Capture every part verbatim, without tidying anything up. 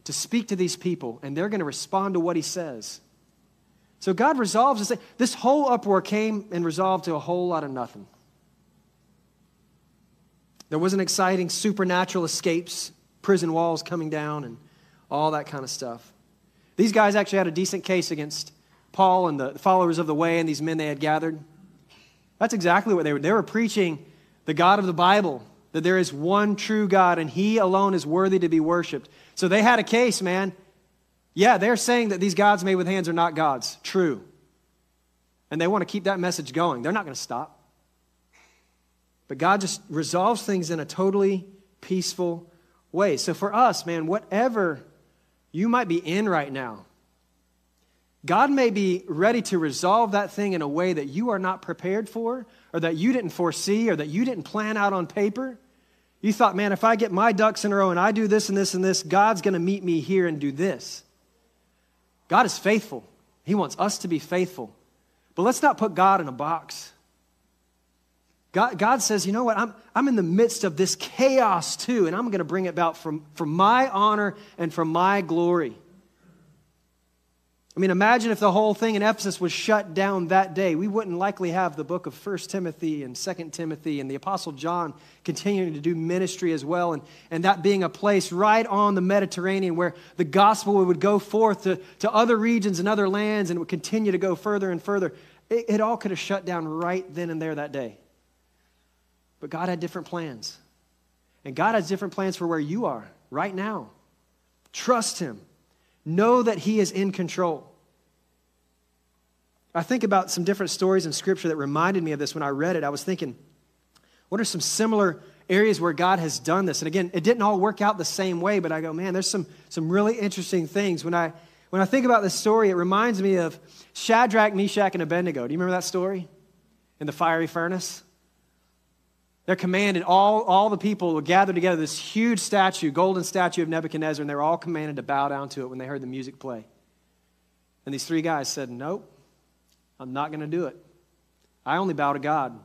to speak to these people, and they're going to respond to what he says. So God resolves this thing. This whole uproar came and resolved to a whole lot of nothing. There wasn't exciting supernatural escapes, prison walls coming down, and all that kind of stuff. These guys actually had a decent case against Paul and the followers of the way and these men they had gathered. That's exactly what they were. They were preaching the God of the Bible, that there is one true God and he alone is worthy to be worshiped. So they had a case, man. Yeah, they're saying that these gods made with hands are not gods. True. And they want to keep that message going. They're not going to stop. But God just resolves things in a totally peaceful way. So for us, man, whatever you might be in right now, God may be ready to resolve that thing in a way that you are not prepared for, or that you didn't foresee, or that you didn't plan out on paper. You thought, man, if I get my ducks in a row and I do this and this and this, God's going to meet me here and do this. God is faithful. He wants us to be faithful. But let's not put God in a box. God, God says, you know what, I'm, I'm in the midst of this chaos too, and I'm going to bring it about from, from my honor and from my glory. I mean, imagine if the whole thing in Ephesus was shut down that day. We wouldn't likely have the book of First Timothy and Second Timothy and the Apostle John continuing to do ministry as well, and, and that being a place right on the Mediterranean where the gospel would go forth to, to other regions and other lands, and it would continue to go further and further. It, it all could have shut down right then and there that day. But God had different plans. And God has different plans for where you are right now. Trust him. Know that he is in control. I think about some different stories in Scripture that reminded me of this when I read it. I was thinking, what are some similar areas where God has done this? And again, it didn't all work out the same way, but I go, man, there's some, some really interesting things. When I, when I think about this story, it reminds me of Shadrach, Meshach, and Abednego. Do you remember that story? In the fiery furnace? They're commanded, all, all the people would gather together, this huge statue, golden statue of Nebuchadnezzar, and they were all commanded to bow down to it when they heard the music play. And these three guys said, nope, I'm not going to do it. I only bow to God.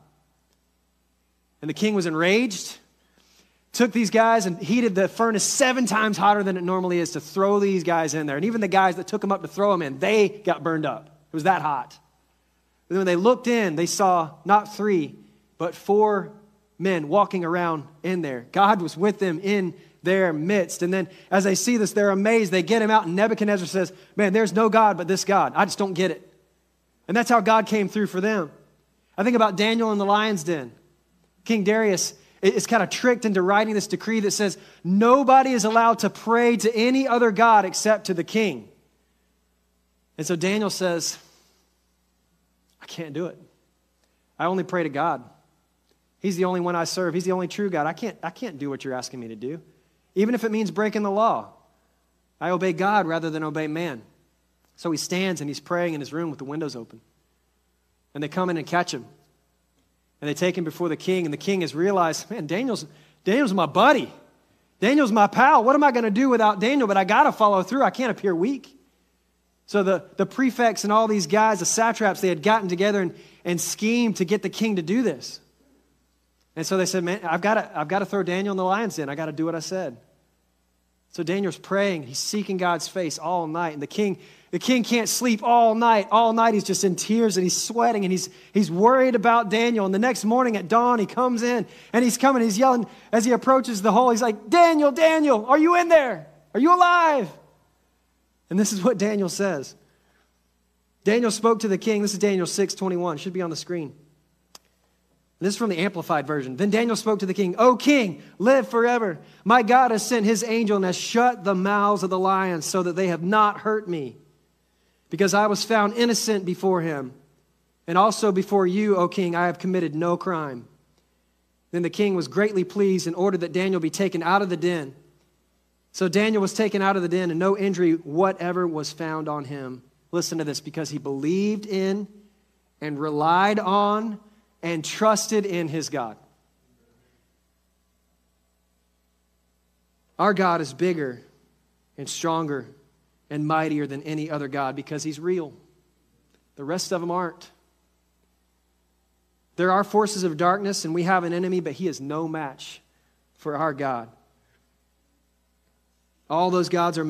And the king was enraged, took these guys and heated the furnace seven times hotter than it normally is to throw these guys in there. And even the guys that took them up to throw them in, they got burned up. It was that hot. And then when they looked in, they saw not three, but four men walking around in there. God was with them in their midst. And then as they see this, they're amazed. They get him out, and Nebuchadnezzar says, man, there's no God but this God. I just don't get it. And that's how God came through for them. I think about Daniel in the lion's den. King Darius is kind of tricked into writing this decree that says nobody is allowed to pray to any other God except to the king. And so Daniel says, I can't do it. I only pray to God. He's the only one I serve. He's the only true God. I can't, I can't do what you're asking me to do. Even if it means breaking the law. I obey God rather than obey man. So he stands and he's praying in his room with the windows open. And they come in and catch him. And they take him before the king. And the king has realized, man, Daniel's, Daniel's my buddy. Daniel's my pal. What am I going to do without Daniel? But I got to follow through. I can't appear weak. So the, the prefects and all these guys, the satraps, they had gotten together and, and schemed to get the king to do this. And so they said, man, I've got to, I've got to throw Daniel in the lion's den. I got to do what I said. So Daniel's praying. He's seeking God's face all night. And the king, the king can't sleep all night. All night he's just in tears and he's sweating and he's, he's worried about Daniel. And the next morning at dawn, he comes in and he's coming. He's yelling as he approaches the hole. He's like, Daniel, Daniel, are you in there? Are you alive? And this is what Daniel says. Daniel spoke to the king. This is Daniel six twenty-one. Should be on the screen. This is from the Amplified Version. Then Daniel spoke to the king, O king, live forever. My God has sent his angel and has shut the mouths of the lions so that they have not hurt me, because I was found innocent before him. And also before you, O king, I have committed no crime. Then the king was greatly pleased and ordered that Daniel be taken out of the den. So Daniel was taken out of the den, and no injury whatever was found on him. Listen to this, because he believed in and relied on and trusted in his God. Our God is bigger and stronger and mightier than any other God because he's real. The rest of them aren't. There are forces of darkness and we have an enemy, but he is no match for our God. All those gods are